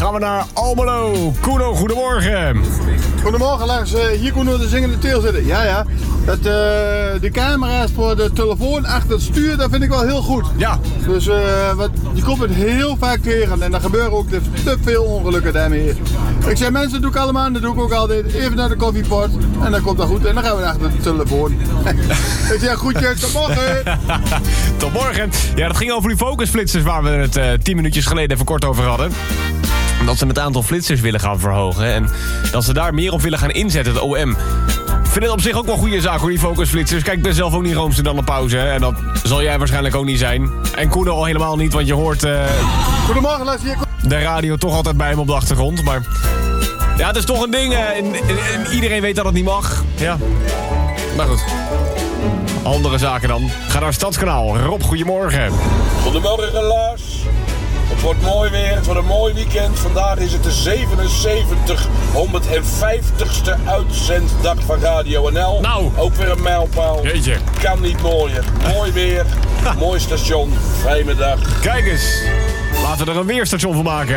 gaan we naar Almelo. Kuno, goedemorgen. Goedemorgen, Lars. Hier kunnen we de zingende teel zitten. Ja. De camera's voor de telefoon achter het stuur, dat vind ik wel heel goed. Ja. Dus je komt het heel vaak tegen en er gebeuren ook te veel ongelukken daarmee. Ik zeg, mensen, doe ik allemaal, dat doe ik ook altijd. Even naar de koffiepot en dan komt dat goed en dan gaan we achter de telefoon. Ik zeg, groetjes, tot morgen. Tot morgen. Ja, dat ging over die focusflitsers waar we het 10 minuutjes geleden even kort over hadden. Dat ze het aantal flitsers willen gaan verhogen en dat ze daar meer op willen gaan inzetten, het OM. Ik vind het op zich ook wel een goede zaak hoor, die focusflitsers. Kijk, ik ben zelf ook niet roomser dan een pauze. Hè? En dat zal jij waarschijnlijk ook niet zijn. En Koen al helemaal niet, want je hoort Goedemorgen, Lars. de radio toch altijd bij hem op de achtergrond. Maar ja, het is toch een ding. En iedereen weet dat het niet mag. Ja, maar goed. Andere zaken dan. Ga naar Stadskanaal. Rob, goedemorgen. Goedemorgen, Lars. Het wordt mooi weer, het wordt een mooi weekend. Vandaag is het de 7750ste uitzenddag van Radio NL. Nou. Ook weer een mijlpaal. Jeetje. Kan niet mooier. Mooi weer, mooi station, fijne dag. Kijk eens. Laten we er een weerstation van maken.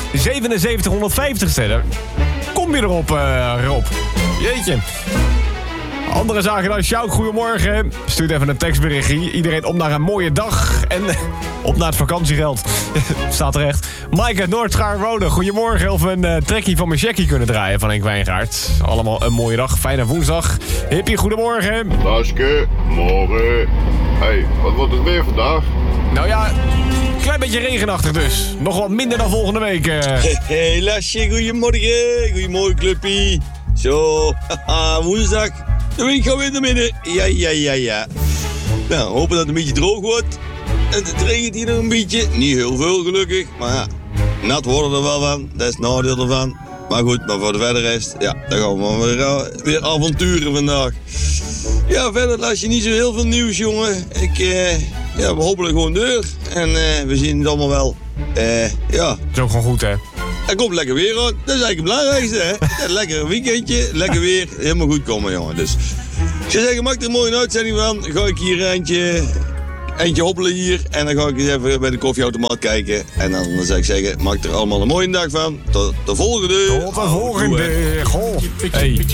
7750ste. Kom je erop, Rob. Jeetje. Andere zaken dan Sjouk, goedemorgen. Stuurt even een tekstberichtje. Iedereen op naar een mooie dag. En op naar het vakantiegeld. Staat terecht. Mike uit Noord-Schaarwoude, goedemorgen. Of we een trekkie van mijn checkie kunnen draaien van Henk Wijngaard. Allemaal een mooie dag. Fijne woensdag. Hippie, goedemorgen. Laske, morgen. Hey, wat wordt het weer vandaag? Nou ja, klein beetje regenachtig dus. Nog wat minder dan volgende week. Hey Lasje, goedemorgen. Goedemorgen clubpie. Zo, woensdag. De week gaan we in de midden. Ja. Nou, hopen dat het een beetje droog wordt. En het regent hier nog een beetje. Niet heel veel gelukkig. Maar ja, nat worden er wel van. Dat is het nadeel ervan. Maar goed, maar voor de verder rest, ja, dan gaan we weer avonturen vandaag. Ja, verder las je niet zo heel veel nieuws, jongen. We hopelijk gewoon deur. En we zien het allemaal wel. Ja. Dat is ook gewoon goed, hè? Er komt lekker weer aan. Dat is eigenlijk het belangrijkste, hè? Ja, lekker een weekendje, lekker weer. Helemaal goed komen, jongen. Dus ik zou zeggen, maak er een mooie uitzending van. Dan ga ik hier eentje hobbelen hier. En dan ga ik eens even bij de koffieautomaat kijken. En dan zou ik zeggen, maak er allemaal een mooie dag van. Tot de volgende. Tot de volgende. Goh. Hey.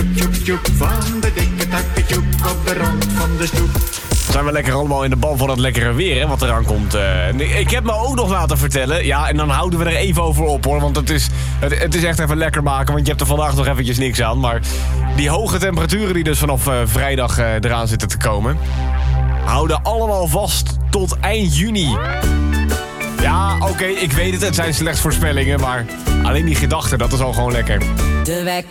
Van de dikke takkenjoep op de rand van de stoep. Zijn we lekker allemaal in de bal van het lekkere weer, hè, wat eraan komt. Ik heb me ook nog laten vertellen. Ja, en dan houden we er even over op, hoor. Want het is echt even lekker maken. Want je hebt er vandaag nog eventjes niks aan. Maar die hoge temperaturen die dus vanaf vrijdag eraan zitten te komen, houden allemaal vast tot eind juni. Ja, oké, ik weet het. Het zijn slechts voorspellingen. Maar alleen die gedachte, dat is al gewoon lekker. De wekker